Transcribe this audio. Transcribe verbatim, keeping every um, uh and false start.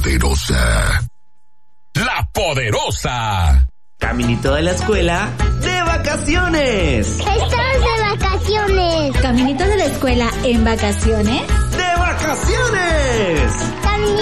poderosa. La Poderosa. Caminito de la escuela de vacaciones. Estamos de vacaciones. Caminito de la escuela en vacaciones. ¡De vacaciones! Caminito